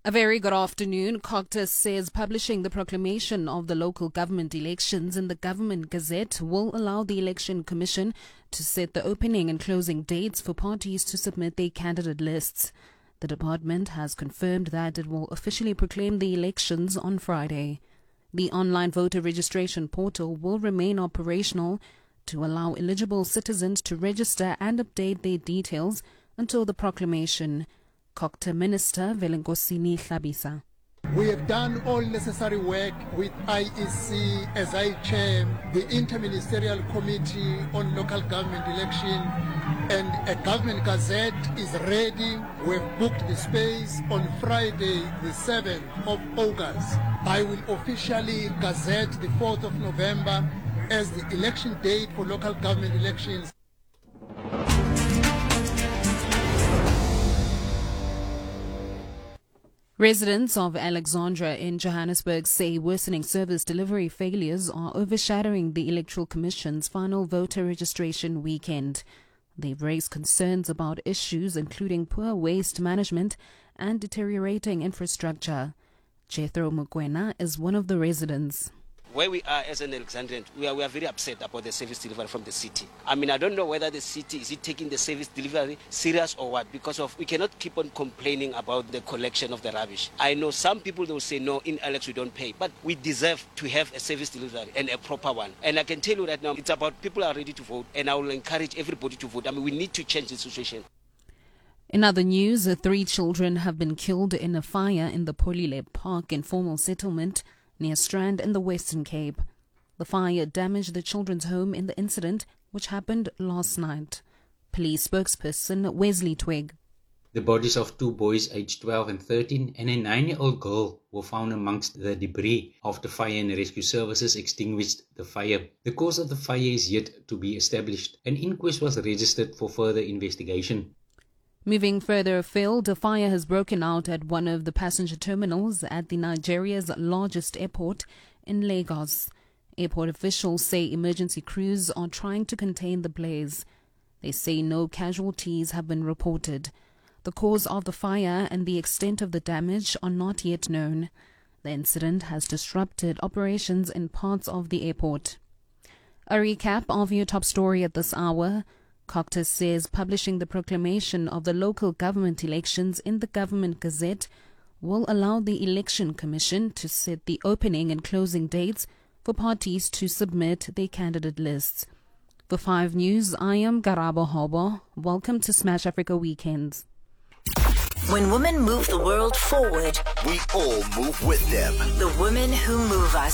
A very good afternoon. Cogta says publishing the proclamation of the local government elections in the Government Gazette will allow the Election Commission to set the opening and closing dates for parties to submit their candidate lists. The department has confirmed that it will officially proclaim the elections on Friday. The online voter registration portal will remain operational to allow eligible citizens to register and update their details until the proclamation. Cogta Minister Velenkosini Hlabisa. We have done all necessary work with IEC as I chair the Interministerial Committee on Local Government Election, and a Government Gazette is ready. We have booked the space on Friday the 7th of August. I will officially gazette the 4th of November as the election date for local government elections. Residents of Alexandra in Johannesburg say worsening service delivery failures are overshadowing the Electoral Commission's final voter registration weekend. They've raised concerns about issues including poor waste management and deteriorating infrastructure. Jethro Mukwena is one of the residents. Where we are as an Alexandrian, we are very upset about the service delivery from the city. I mean, I don't know whether the city is taking the service delivery serious or what, because we cannot keep on complaining about the collection of the rubbish. I know some people will say, no, in Alex we don't pay, but we deserve to have a service delivery and a proper one. And I can tell you right now, it's about people are ready to vote, and I will encourage everybody to vote. I mean, we need to change the situation. In other news, 3 children have been killed in a fire in the Polile Park informal settlement near Strand in the Western Cape. The fire damaged the children's home in the incident, which happened last night. Police spokesperson Wesley Twig. The bodies of 2 boys aged 12 and 13 and a 9-year-old girl were found amongst the debris after fire and rescue services extinguished the fire. The cause of the fire is yet to be established. An inquest was registered for further investigation. Moving further afield, a fire has broken out at one of the passenger terminals at the Nigeria's largest airport in Lagos. Airport officials say emergency crews are trying to contain the blaze. They say no casualties have been reported. The cause of the fire and the extent of the damage are not yet known. The incident has disrupted operations in parts of the airport. A recap of your top story at this hour. Cogta says publishing the proclamation of the local government elections in the Government Gazette will allow the Election Commission to set the opening and closing dates for parties to submit their candidate lists. For 5 News, I am Garabo Hobo. Welcome to Smash Africa Weekends. When women move the world forward, we all move with them. The women who move us.